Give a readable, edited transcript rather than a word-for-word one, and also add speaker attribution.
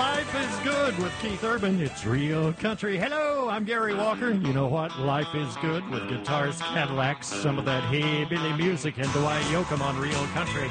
Speaker 1: Life is good with Keith Urban. It's real country. Hello, I'm Gary Walker. You know what? Life is good with guitars, Cadillacs, some of that hillbilly music, and Dwight Yoakam on real country.